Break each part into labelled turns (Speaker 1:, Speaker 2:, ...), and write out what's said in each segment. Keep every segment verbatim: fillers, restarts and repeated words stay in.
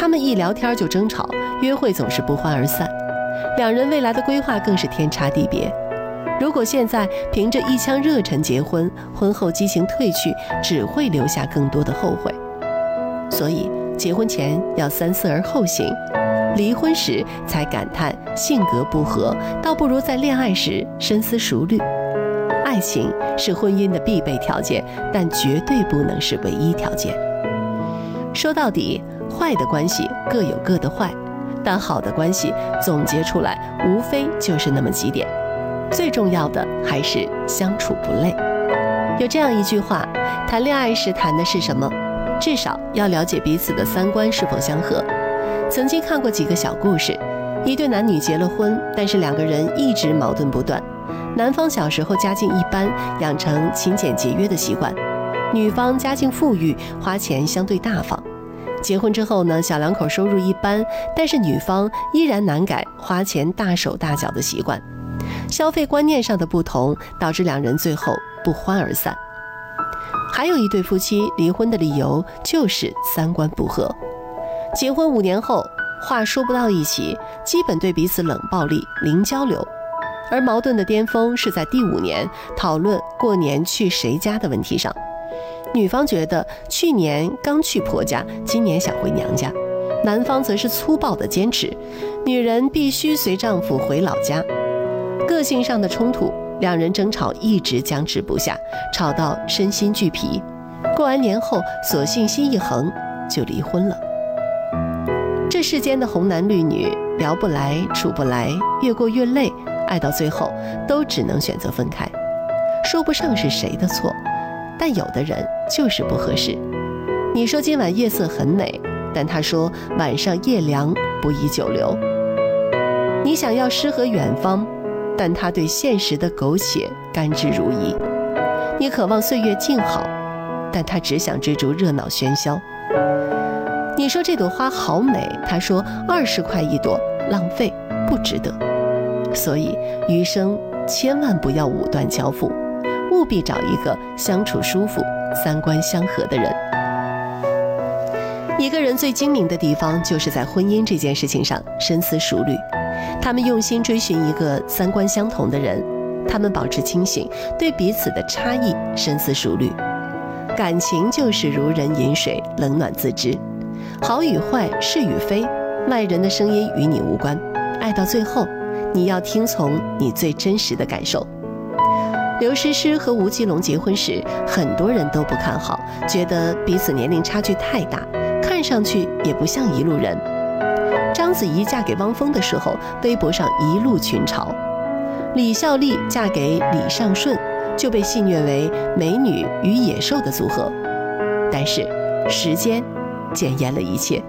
Speaker 1: 他们一聊天就争吵，约会总是不欢而散，两人未来的规划更是天差地别。如果现在凭着一腔热忱结婚，婚后激情褪去，只会留下更多的后悔。所以结婚前要三思而后行，离婚时才感叹性格不合，倒不如在恋爱时深思熟虑。爱情是婚姻的必备条件，但绝对不能是唯一条件。说到底，坏的关系各有各的坏，但好的关系总结出来无非就是那么几点，最重要的还是相处不累。有这样一句话，谈恋爱时谈的是什么？至少要了解彼此的三观是否相合。曾经看过几个小故事，一对男女结了婚，但是两个人一直矛盾不断。男方小时候家境一般，养成勤俭节约的习惯，女方家境富裕，花钱相对大方。结婚之后呢，小两口收入一般，但是女方依然难改花钱大手大脚的习惯。消费观念上的不同，导致两人最后不欢而散。还有一对夫妻离婚的理由就是三观不合，结婚五年后话说不到一起，基本对彼此冷暴力，零交流。而矛盾的巅峰是在第五年讨论过年去谁家的问题上，女方觉得去年刚去婆家，今年想回娘家，男方则是粗暴的坚持，女人必须随丈夫回老家。个性上的冲突，两人争吵一直僵持不下，吵到身心俱疲。过完年后，索性心一横就离婚了。这世间的红男绿女，聊不来，处不来，越过越累，爱到最后都只能选择分开。说不上是谁的错，但有的人就是不合适。你说今晚夜色很美，但他说晚上夜凉不宜久留。你想要诗和远方，但他对现实的苟且甘之如饴。你渴望岁月静好，但他只想追逐热闹喧嚣。你说这朵花好美，他说二十块一朵，浪费不值得。所以余生千万不要武断交付，务必找一个相处舒服、三观相合的人。一个人最精明的地方，就是在婚姻这件事情上深思熟虑。他们用心追寻一个三观相同的人，他们保持清醒，对彼此的差异深思熟虑。感情就是如人饮水，冷暖自知。好与坏，是与非，外人的声音与你无关。爱到最后，你要听从你最真实的感受。刘诗诗和吴奇隆结婚时，很多人都不看好，觉得彼此年龄差距太大，看上去也不像一路人。章子怡嫁给汪峰的时候，微博上一路群嘲。李孝利嫁给李尚顺，就被戏谑为美女与野兽的组合。但是时间检验了一切。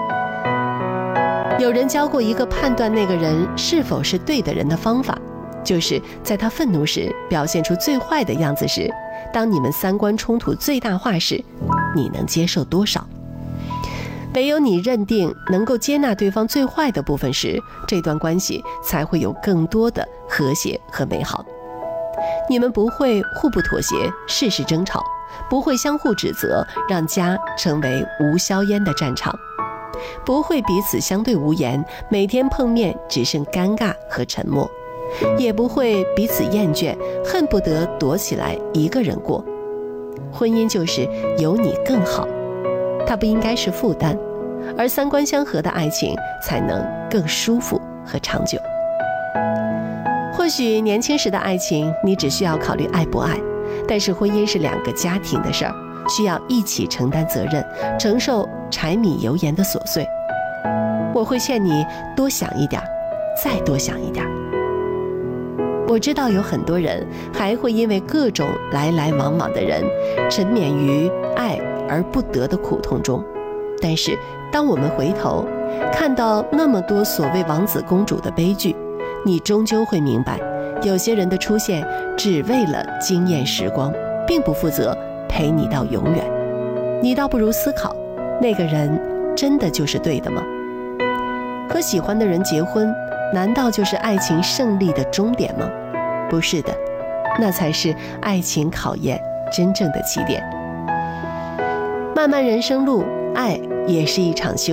Speaker 1: 有人教过一个判断那个人是否是对的人的方法，就是在他愤怒时表现出最坏的样子时，当你们三观冲突最大化时，你能接受多少？唯有你认定能够接纳对方最坏的部分时，这段关系才会有更多的和谐和美好。你们不会互不妥协，事事争吵，不会相互指责，让家成为无硝烟的战场，不会彼此相对无言，每天碰面只剩尴尬和沉默，也不会彼此厌倦，恨不得躲起来一个人过。婚姻就是有你更好，它不应该是负担，而三观相合的爱情才能更舒服和长久。或许年轻时的爱情你只需要考虑爱不爱，但是婚姻是两个家庭的事儿，需要一起承担责任，承受柴米油盐的琐碎。我会劝你多想一点，再多想一点。我知道有很多人还会因为各种来来往往的人沉湎于爱而不得的苦痛中，但是当我们回头看到那么多所谓王子公主的悲剧，你终究会明白，有些人的出现只为了惊艳时光，并不负责陪你到永远。你倒不如思考，那个人真的就是对的吗？和喜欢的人结婚，难道就是爱情胜利的终点吗？不是的，那才是爱情考验真正的起点。漫漫人生路，爱也是一场修